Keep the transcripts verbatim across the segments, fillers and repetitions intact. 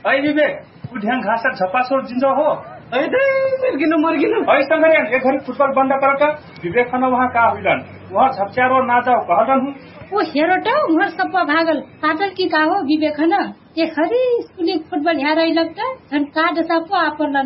ऐ विवेक उठ्याङ घाँस झपासोर जिन्छ हो ऐ दे मर्गिनु मर्गिनु ऐ संगरियन एक घडी फुटबल बन्द कर त विवेक खन वहाँ का हुइलन वहाँ झपच्यारो ना जाओ कहलन हूँ ओ हेरो त उहाँ सब भागल पाटल की का हो विवेक खन ए खरी स्कुलिङ फुटबल यहाँ रहिलक त झन् का दशा पो आपर्लन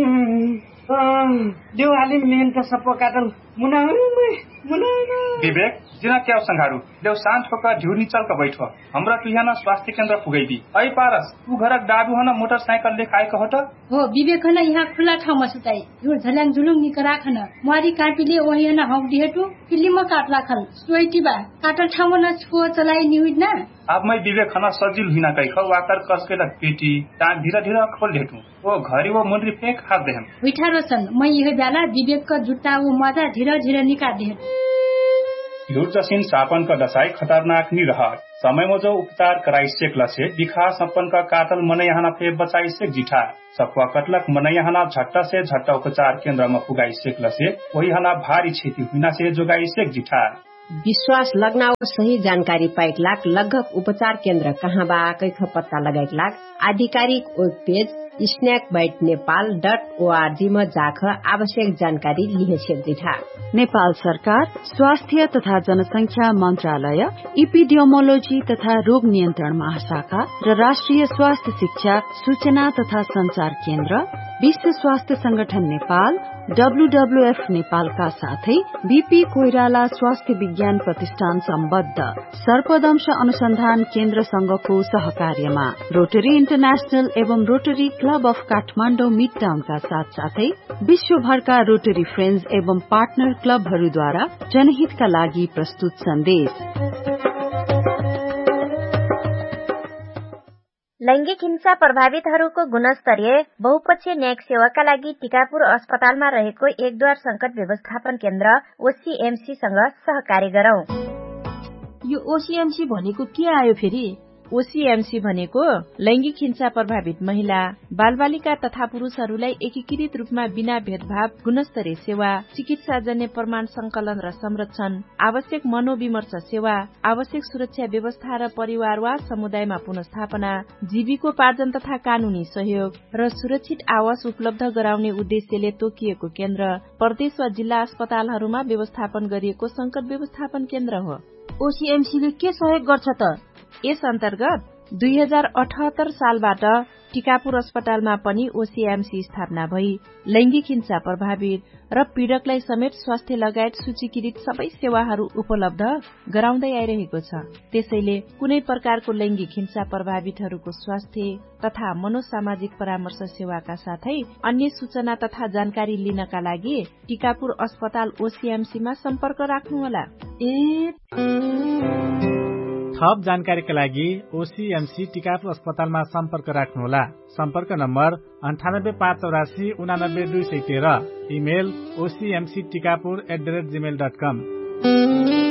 देवाली मेन का सप्पो काटल मुना मुना विवेक जिना क्या संघारू देव शान्त होकर ढ्यू निचल का बैठो हमरा तुहियाना स्वास्थ्य केन्द्र पुगैबी ऐ पारस तू घरक दादू हन मोटरसाइकल ले खाए कहो त हो विवेक खन यहाँ खुला ठाउँमा सुताई यो झल्याङ झुलुङ निक राखन मारी काटिले ओही हन हौ दिहेटु फिल्म काट राखल सोइटीबा काटल ठाउँमा न छुओ चलाई निउड न अब मैं विवेक खना सजिल हिना कई खौ वाकर कसके लग पेटी टांग धीरे धीरे खोल देटू वो घरी वो मुंडरी फेंक हाक देहम उठा रोशन मैं यही बेला विवेक का जुट्टा वो मजा धीरे धीरे निकाल दे लुट जसिन सापन का दसाई खतरनाक नहीं रहा समय में जो उपचार कराई से लसे दिखा सपन का कातल मन यहाँ फे बचाई से जिठा सपवा कटलक मन यहाँ झट्टा से झट्टा उपचार केंद्र में पुगाई से लसे वही हना भारी क्षति हुना से जोगाई से जिठा विश्वास लगना और सही जानकारी पाइक लाख लगभग उपचार केंद्र कहाँ बा कई पत्ता लगाइक लाख आधिकारिक web page snake bite Nepal dot ORG में जाख आवश्यक जानकारी लिए छेक्दिठा नेपाल सरकार स्वास्थ्य तथा जनसंख्या मन्त्रालय इपिडियोमोलोजी तथा रोग नियन्त्रण महाशाखा र राष्ट्रिय स्वास्थ्य शिक्षा सूचना तथा संचार केन्द्र विश्व स्वास्थ्य संगठन नेपाल डब्ल्यूडब्ल्यूएफ नेपालका साथै बीपी कोइराला स्वास्थ्य विज्ञान प्रतिष्ठान सम्बद्ध सर्पदंश अनुसन्धान केन्द्र संघको सहकार्यमा रोटरी इन्टरनेशनल एवं rotary club of Kathmandu mid टाउनका साथ साथै विश्वभरका रोटरी फ्रेन्ड्स एवं पार्टनर क्लबहरूद्वारा जनहितका लागि प्रस्तुत सन्देश। लैंगिक हिंसा प्रभावितहरूको गुणस्तरीय बहुपक्षीय न्यायिक सेवाका लागि टिकापुर अस्पतालमा रहेको एकद्वार संकट व्यवस्थापन केन्द्र ओसीएमसीसँग सहकार्य गरौं। यो ओसीएमसी भनेको के आयो फेरि? ओसीएमसी भनेको लैंगिक हिंसा प्रभावित महिला बालबालिका तथा पुरूषहरूलाई एकीकृत रूपमा बिना भेदभाव गुणस्तरीय सेवा, चिकित्साजन्य प्रमाण संकलन र संरक्षण, आवश्यक मनोविमर्श सेवा, आवश्यक सुरक्षा व्यवस्था र परिवार वा समुदायमा पुनर्स्थापना, जीविकोपार्जन तथा कानूनी सहयोग र सुरक्षित आवास उपलब्ध गराउने उद्देश्यले तोकिएको केन्द्र प्रदेश वा जिल्ला अस्पतालहरूमा व्यवस्थापन गरिएको संकट व्यवस्थापन केन्द्र हो। ओसीएमसीले के सहयोग गर्छ त? यस अन्तर्गत दुई हजार अठहत्तर सालबाट टिकापुर अस्पतालमा पनि ओसीएमसी स्थापना भई लैंगिक हिंसा प्रभावित र पीड़कलाई समेत स्वास्थ्य लगायत सूचीकृत सबै सेवाहरू उपलब्ध गराउँदै आइरहेको छ। त्यसैले कुनै प्रकारको लैंगिक हिंसा प्रभावितहरूको स्वास्थ्य तथा मनोसामाजिक परामर्श सेवाका साथै अन्य सूचना तथा जानकारी लिनका लागि टिकापुर अस्पताल ओसीएमसीमा सम्पर्क राख्नुहोला। थप जानकारीका लागि ओसीएमसी टिकापुर अस्पतालमा सम्पर्क राख्नुहोला। सम्पर्क नम्बर अन्ठानब्बे पाँच चौरासी उनानब्बे दुई सय तेह्र। Email ओसीएमसी Tikapur at the rate Gmail dot com.